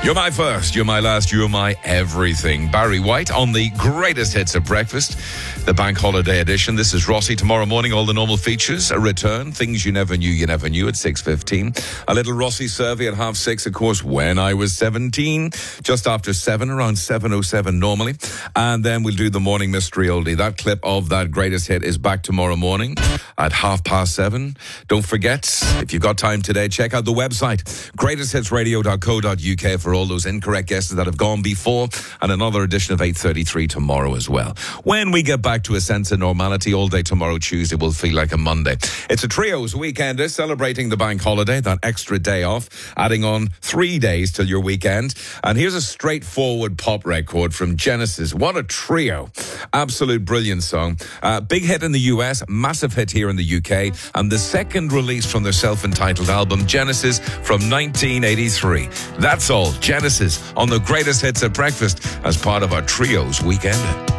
You're my first, you're my last, you're my everything. Barry White on the greatest hits of breakfast, the bank holiday edition. This is Rossi. Tomorrow morning, all the normal features, a return, things you never knew at 6:15. A little Rossi survey at 6:30, of course, when I was 17, just after 7, around 7:07 normally. And then we'll do the morning mystery oldie. That clip of that greatest hit is back tomorrow morning at 7:30. Don't forget, if you've got time today, check out the website, greatesthitsradio.co.uk for all those incorrect guesses that have gone before, and another edition of 8:33 tomorrow as well. When we get back to a sense of normality, all day tomorrow, Tuesday, will feel like a Monday. It's a Trios weekend, celebrating the bank holiday, that extra day off, adding on 3 days till your weekend. And here's a straightforward pop record from Genesis. What a trio. Absolute brilliant song. Big hit in the US, massive hit here in the UK, and the second release from their self-entitled album, Genesis, from 1983. That's all. Genesis on the greatest hits at breakfast as part of our Trios weekend.